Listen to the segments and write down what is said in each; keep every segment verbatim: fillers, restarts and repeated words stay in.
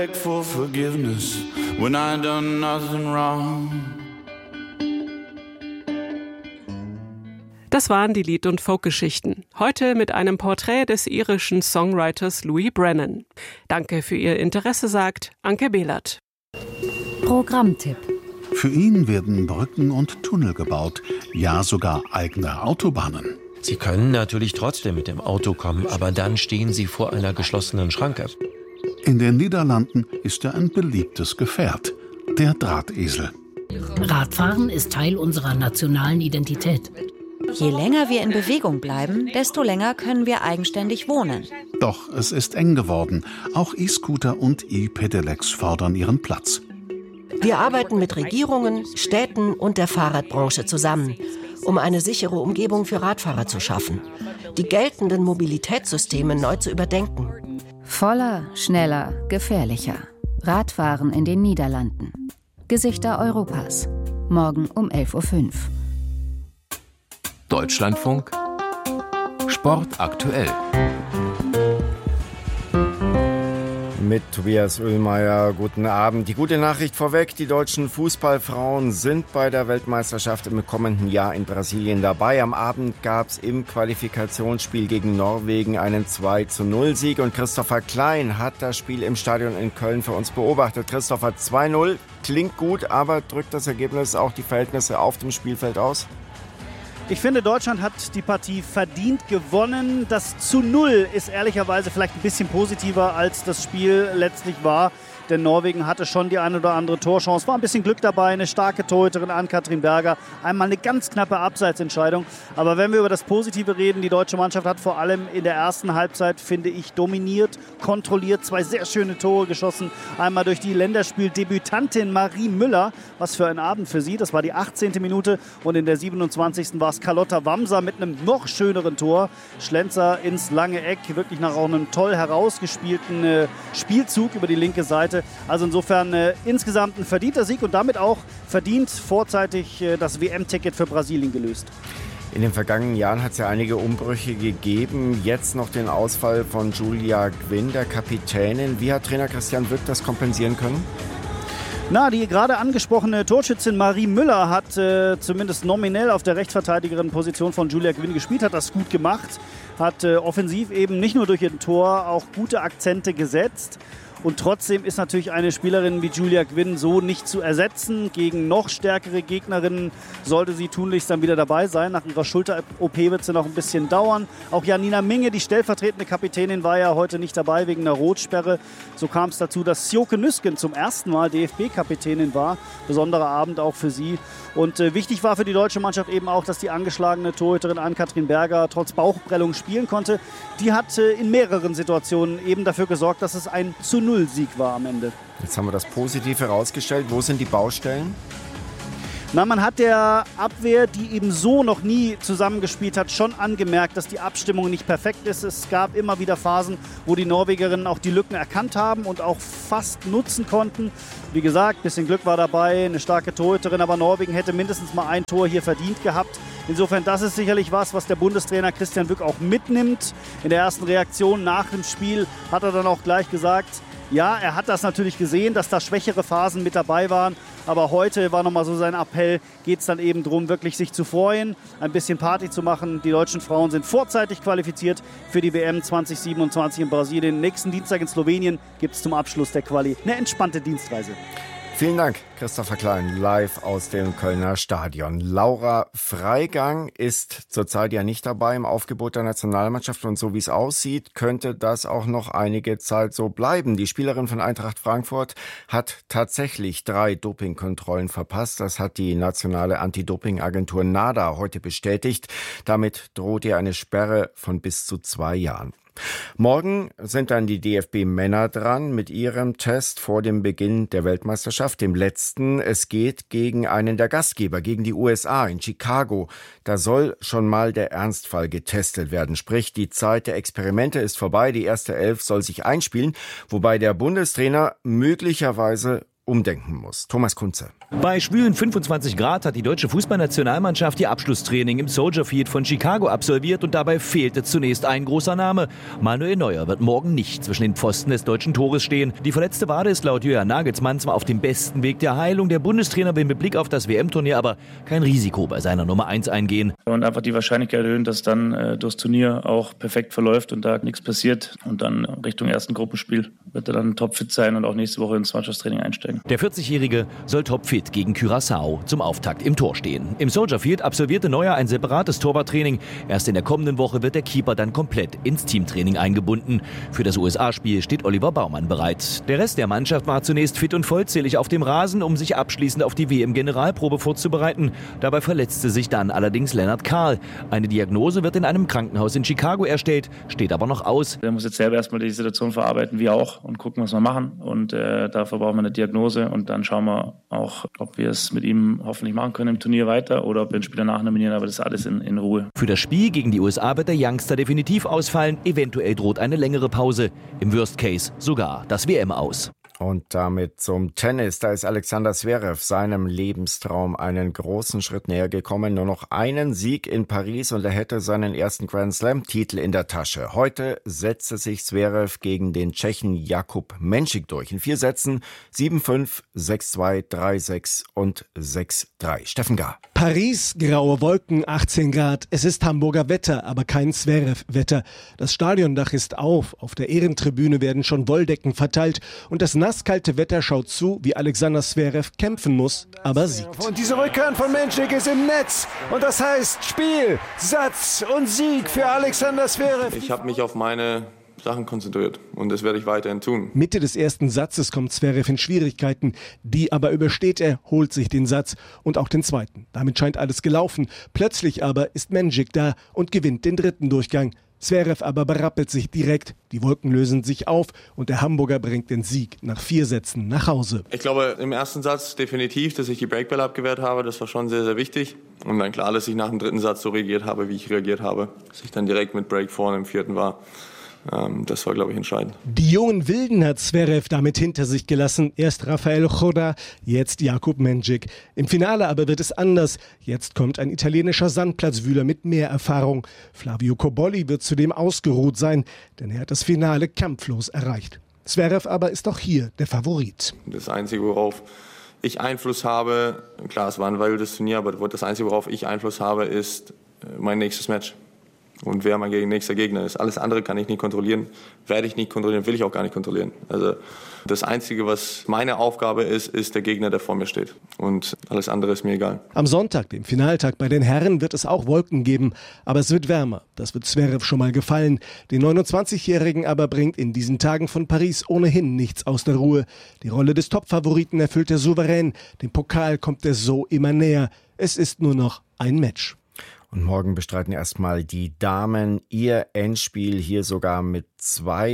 For forgiveness when I done nothing wrong. Das waren die Lied- und Folkgeschichten. Heute mit einem Porträt des irischen Songwriters Louis Brennan. Danke für Ihr Interesse, sagt Anke Behlert. Programmtipp. Für ihn werden Brücken und Tunnel gebaut, ja sogar eigene Autobahnen. Sie können natürlich trotzdem mit dem Auto kommen, aber dann stehen Sie vor einer geschlossenen Schranke. In den Niederlanden ist er ein beliebtes Gefährt, der Drahtesel. Radfahren ist Teil unserer nationalen Identität. Je länger wir in Bewegung bleiben, desto länger können wir eigenständig wohnen. Doch es ist eng geworden. Auch E-Scooter und E-Pedelecs fordern ihren Platz. Wir arbeiten mit Regierungen, Städten und der Fahrradbranche zusammen, um eine sichere Umgebung für Radfahrer zu schaffen, die geltenden Mobilitätssysteme neu zu überdenken. Voller, schneller, gefährlicher. Radfahren in den Niederlanden. Gesichter Europas. Morgen um elf Uhr fünf. Deutschlandfunk Sport aktuell. Mit Tobias Oehlmeier, guten Abend. Die gute Nachricht vorweg, die deutschen Fußballfrauen sind bei der Weltmeisterschaft im kommenden Jahr in Brasilien dabei. Am Abend gab es im Qualifikationsspiel gegen Norwegen einen zwei zu null Sieg und Christopher Klein hat das Spiel im Stadion in Köln für uns beobachtet. Christopher, zwei null klingt gut, aber drückt das Ergebnis auch die Verhältnisse auf dem Spielfeld aus? Ich finde, Deutschland hat die Partie verdient gewonnen. Das zu Null ist ehrlicherweise vielleicht ein bisschen positiver, als das Spiel letztlich war. Denn Norwegen hatte schon die eine oder andere Torchance. War ein bisschen Glück dabei, eine starke Torhüterin Ann-Kathrin Berger. Einmal eine ganz knappe Abseitsentscheidung. Aber wenn wir über das Positive reden, die deutsche Mannschaft hat vor allem in der ersten Halbzeit, finde ich, dominiert, kontrolliert, zwei sehr schöne Tore geschossen. Einmal durch die Länderspieldebütantin Marie Müller. Was für ein Abend für sie. Das war die achtzehnte Minute. Und in der siebenundzwanzigsten war es Carlotta Wamser mit einem noch schöneren Tor. Schlenzer ins lange Eck. Wirklich nach auch einem toll herausgespielten äh, Spielzug über die linke Seite. Also insofern äh, insgesamt ein verdienter Sieg und damit auch verdient vorzeitig äh, das W M-Ticket für Brasilien gelöst. In den vergangenen Jahren hat es ja einige Umbrüche gegeben. Jetzt noch den Ausfall von Julia Gwynn, der Kapitänin. Wie hat Trainer Christian Wück das kompensieren können? Na, die gerade angesprochene Torschützin Marie Müller hat äh, zumindest nominell auf der Rechtsverteidigerin-Position von Julia Gwynn gespielt, hat das gut gemacht, hat äh, offensiv eben nicht nur durch ihr Tor auch gute Akzente gesetzt. Und trotzdem ist natürlich eine Spielerin wie Julia Gwynn so nicht zu ersetzen. Gegen noch stärkere Gegnerinnen sollte sie tunlichst dann wieder dabei sein. Nach ihrer Schulter-O P wird sie noch ein bisschen dauern. Auch Janina Minge, die stellvertretende Kapitänin, war ja heute nicht dabei wegen einer Rotsperre. So kam es dazu, dass Sjoke Nüsken zum ersten Mal D F B-Kapitänin war. Besonderer Abend auch für sie. Und äh, wichtig war für die deutsche Mannschaft eben auch, dass die angeschlagene Torhüterin Ann-Kathrin Berger trotz Bauchprellung spielen konnte. Die hat äh, in mehreren Situationen eben dafür gesorgt, dass es ein zu null Sieg war am Ende. Jetzt haben wir das Positive herausgestellt. Wo sind die Baustellen? Na, man hat der Abwehr, die eben so noch nie zusammengespielt hat, schon angemerkt, dass die Abstimmung nicht perfekt ist. Es gab immer wieder Phasen, wo die Norwegerinnen auch die Lücken erkannt haben und auch fast nutzen konnten. Wie gesagt, ein bisschen Glück war dabei, eine starke Torhüterin, aber Norwegen hätte mindestens mal ein Tor hier verdient gehabt. Insofern, das ist sicherlich was, was der Bundestrainer Christian Wück auch mitnimmt. In der ersten Reaktion nach dem Spiel hat er dann auch gleich gesagt, ja, er hat das natürlich gesehen, dass da schwächere Phasen mit dabei waren. Aber heute war nochmal so sein Appell, geht es dann eben darum, wirklich sich zu freuen, ein bisschen Party zu machen. Die deutschen Frauen sind vorzeitig qualifiziert für die W M zwanzig siebenundzwanzig in Brasilien. Nächsten Dienstag in Slowenien gibt es zum Abschluss der Quali eine entspannte Dienstreise. Vielen Dank, Christopher Klein, live aus dem Kölner Stadion. Laura Freigang ist zurzeit ja nicht dabei im Aufgebot der Nationalmannschaft und so wie es aussieht, könnte das auch noch einige Zeit so bleiben. Die Spielerin von Eintracht Frankfurt hat tatsächlich drei Dopingkontrollen verpasst. Das hat die nationale Anti-Doping-Agentur NADA heute bestätigt. Damit droht ihr eine Sperre von bis zu zwei Jahren. Morgen sind dann die D F B-Männer dran mit ihrem Test vor dem Beginn der Weltmeisterschaft, dem letzten. Es geht gegen einen der Gastgeber, gegen die U S A in Chicago. Da soll schon mal der Ernstfall getestet werden. Sprich, die Zeit der Experimente ist vorbei. Die erste Elf soll sich einspielen, wobei der Bundestrainer möglicherweise umdenken muss. Thomas Kunze. Bei schwülen fünfundzwanzig Grad hat die deutsche Fußballnationalmannschaft ihr Abschlusstraining im Soldier Field von Chicago absolviert und dabei fehlte zunächst ein großer Name. Manuel Neuer wird morgen nicht zwischen den Pfosten des deutschen Tores stehen. Die verletzte Wade ist laut Julian Nagelsmann zwar auf dem besten Weg der Heilung. Der Bundestrainer will mit Blick auf das W M-Turnier aber kein Risiko bei seiner Nummer eins eingehen. Und einfach die Wahrscheinlichkeit erhöhen, dass dann äh, das Turnier auch perfekt verläuft und da nichts passiert. Und dann Richtung ersten Gruppenspiel wird er dann topfit sein und auch nächste Woche ins Mannschaftstraining einsteigen. Der vierzigjährige soll topfit gegen Curaçao zum Auftakt im Tor stehen. Im Soldier Field absolvierte Neuer ein separates Torwarttraining. Erst in der kommenden Woche wird der Keeper dann komplett ins Teamtraining eingebunden. Für das U S A-Spiel steht Oliver Baumann bereit. Der Rest der Mannschaft war zunächst fit und vollzählig auf dem Rasen, um sich abschließend auf die W M-Generalprobe vorzubereiten. Dabei verletzte sich dann allerdings Lennart Kahl. Eine Diagnose wird in einem Krankenhaus in Chicago erstellt, steht aber noch aus. Der muss jetzt selber erstmal die Situation verarbeiten, wir auch, und gucken, was wir machen. Und äh, dafür brauchen wir eine Diagnose und dann schauen wir auch, ob wir es mit ihm hoffentlich machen können im Turnier weiter oder ob wir den Spieler nachnominieren, aber das ist alles in, in Ruhe. Für das Spiel gegen die U S A wird der Youngster definitiv ausfallen. Eventuell droht eine längere Pause. Im Worst Case sogar das W M aus. Und damit zum Tennis. Da ist Alexander Zverev seinem Lebenstraum einen großen Schritt näher gekommen. Nur noch einen Sieg in Paris und er hätte seinen ersten Grand Slam-Titel in der Tasche. Heute setzte sich Zverev gegen den Tschechen Jakub Menšík durch. In vier Sätzen sieben fünf, sechs zwei, drei sechs und sechs drei. Steffen Gar. Paris, graue Wolken, achtzehn Grad. Es ist Hamburger Wetter, aber kein Zverev-Wetter. Das Stadiondach ist auf. Auf der Ehrentribüne werden schon Wolldecken verteilt und das nasskalte Wetter schaut zu, wie Alexander Zverev kämpfen muss, aber siegt. Und diese Rückhand von Menšík ist im Netz. Und das heißt Spiel, Satz und Sieg für Alexander Zverev. Ich habe mich auf meine Sachen konzentriert und das werde ich weiterhin tun. Mitte des ersten Satzes kommt Zverev in Schwierigkeiten. Die aber übersteht er, holt sich den Satz und auch den zweiten. Damit scheint alles gelaufen. Plötzlich aber ist Menšík da und gewinnt den dritten Durchgang. Zverev aber berappelt sich direkt, die Wolken lösen sich auf und der Hamburger bringt den Sieg nach vier Sätzen nach Hause. Ich glaube im ersten Satz definitiv, dass ich die Breakbälle abgewehrt habe, das war schon sehr, sehr wichtig. Und dann klar, dass ich nach dem dritten Satz so reagiert habe, wie ich reagiert habe, dass ich dann direkt mit Break vorne im vierten war. Das war, glaube ich, entscheidend. Die jungen Wilden hat Zverev damit hinter sich gelassen. Erst Rafael Chodá, jetzt Jakub Menšík. Im Finale aber wird es anders. Jetzt kommt ein italienischer Sandplatzwühler mit mehr Erfahrung. Flavio Cobolli wird zudem ausgeruht sein, denn er hat das Finale kampflos erreicht. Zverev aber ist auch hier der Favorit. Das Einzige, worauf ich Einfluss habe, klar, es war ein wildes Turnier, aber das Einzige, worauf ich Einfluss habe, ist mein nächstes Match. Und wer mein nächster Gegner ist. Alles andere kann ich nicht kontrollieren, werde ich nicht kontrollieren, will ich auch gar nicht kontrollieren. Also das Einzige, was meine Aufgabe ist, ist der Gegner, der vor mir steht. Und alles andere ist mir egal. Am Sonntag, dem Finaltag bei den Herren, wird es auch Wolken geben. Aber es wird wärmer. Das wird Zverev schon mal gefallen. Den neunundzwanzigjährigen aber bringt in diesen Tagen von Paris ohnehin nichts aus der Ruhe. Die Rolle des Topfavoriten erfüllt er souverän. Dem Pokal kommt er so immer näher. Es ist nur noch ein Match. Und morgen bestreiten erstmal die Damen ihr Endspiel, hier sogar mit zwei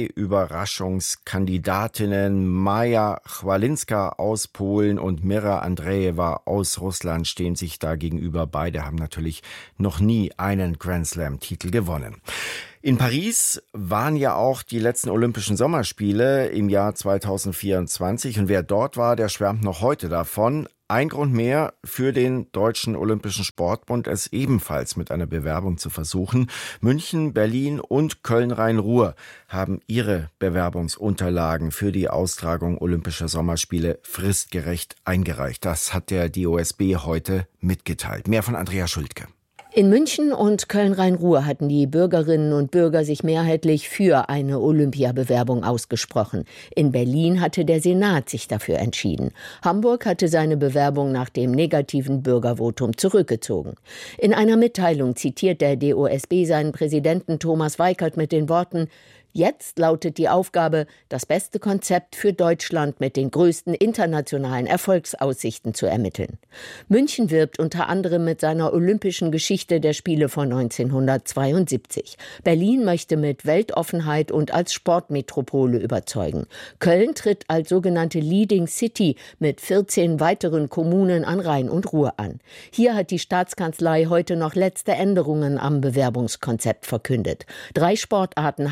Überraschungskandidatinnen. Maja Chwalinska aus Polen und Mira Andreeva aus Russland stehen sich da gegenüber. Beide haben natürlich noch nie einen Grand Slam-Titel gewonnen. In Paris waren ja auch die letzten Olympischen Sommerspiele im Jahr zweitausendvierundzwanzig. Und wer dort war, der schwärmt noch heute davon. Ein Grund mehr für den Deutschen Olympischen Sportbund, es ebenfalls mit einer Bewerbung zu versuchen. München, Berlin und Köln-Rhein-Ruhr haben ihre Bewerbungsunterlagen für die Austragung Olympischer Sommerspiele fristgerecht eingereicht. Das hat der D O S B heute mitgeteilt. Mehr von Andrea Schuldke. In München und Köln-Rhein-Ruhr hatten die Bürgerinnen und Bürger sich mehrheitlich für eine Olympiabewerbung ausgesprochen. In Berlin hatte der Senat sich dafür entschieden. Hamburg hatte seine Bewerbung nach dem negativen Bürgervotum zurückgezogen. In einer Mitteilung zitiert der D O S B seinen Präsidenten Thomas Weikert mit den Worten: Jetzt lautet die Aufgabe, das beste Konzept für Deutschland mit den größten internationalen Erfolgsaussichten zu ermitteln. München wirbt unter anderem mit seiner olympischen Geschichte der Spiele von neunzehnhundertzweiundsiebzig. Berlin möchte mit Weltoffenheit und als Sportmetropole überzeugen. Köln tritt als sogenannte Leading City mit vierzehn weiteren Kommunen an Rhein und Ruhr an. Hier hat die Staatskanzlei heute noch letzte Änderungen am Bewerbungskonzept verkündet. Drei Sportarten haben an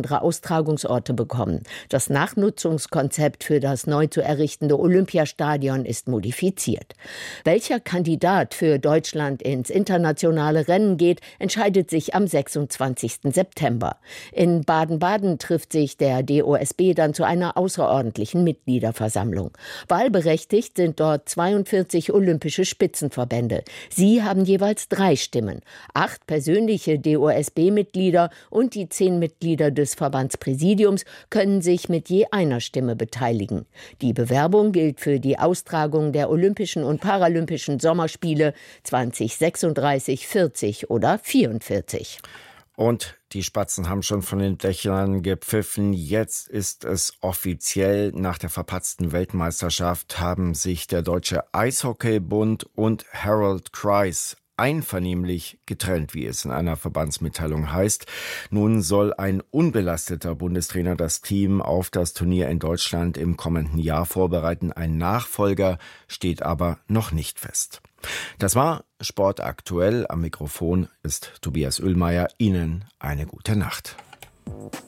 andere Austragungsorte bekommen. Das Nachnutzungskonzept für das neu zu errichtende Olympiastadion ist modifiziert. Welcher Kandidat für Deutschland ins internationale Rennen geht, entscheidet sich am sechsundzwanzigsten September. In Baden-Baden trifft sich der D O S B dann zu einer außerordentlichen Mitgliederversammlung. Wahlberechtigt sind dort zweiundvierzig olympische Spitzenverbände. Sie haben jeweils drei Stimmen. Acht persönliche D O S B-Mitglieder und die zehn Mitglieder des Verbandspräsidiums können sich mit je einer Stimme beteiligen. Die Bewerbung gilt für die Austragung der Olympischen und Paralympischen Sommerspiele zweitausendsechsunddreißig, vierzig oder vierundvierzig. Und die Spatzen haben schon von den Dächern gepfiffen. Jetzt ist es offiziell. Nach der verpatzten Weltmeisterschaft haben sich der Deutsche Eishockeybund und Harold Kreis einvernehmlich getrennt, wie es in einer Verbandsmitteilung heißt. Nun soll ein unbelasteter Bundestrainer das Team auf das Turnier in Deutschland im kommenden Jahr vorbereiten. Ein Nachfolger steht aber noch nicht fest. Das war Sport aktuell. Am Mikrofon ist Tobias Oehlmeier. Ihnen eine gute Nacht.